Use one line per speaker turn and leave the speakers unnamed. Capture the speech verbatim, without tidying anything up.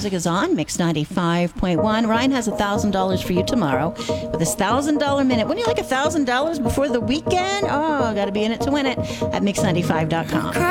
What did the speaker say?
music is on Mix ninety-five point one. Ryan has one thousand dollars for you tomorrow with his one thousand dollars minute. Wouldn't you like one thousand dollars before the weekend? Oh, got to be in it to win it at mix ninety-five dot com.